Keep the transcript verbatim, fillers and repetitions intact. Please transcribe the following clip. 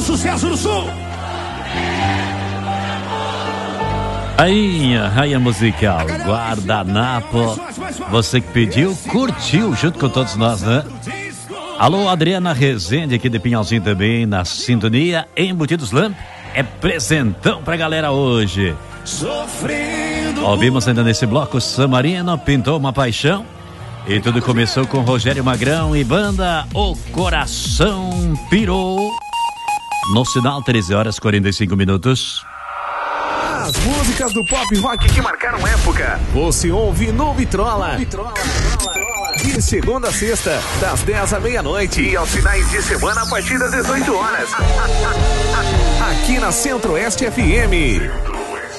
o sucesso do Sul. Rainha, rainha musical, Guardanapo. Você que pediu, curtiu junto com todos nós, né? Alô, Adriana Rezende aqui de Pinhalzinho também na sintonia. Embutidos Lamp é presentão pra galera hoje. Sofrendo. Ouvimos ainda nesse bloco Samarino, Pintou uma Paixão. E tudo começou com Rogério Magrão e banda O Coração Pirou. No sinal, treze horas e quarenta e cinco minutos. As músicas do pop rock que marcaram época, você ouve no Vitrola. Vitrola. De segunda a sexta, das dez à meia-noite. E aos finais de semana, a partir das dezoito horas. Aqui na Centro-Oeste F M.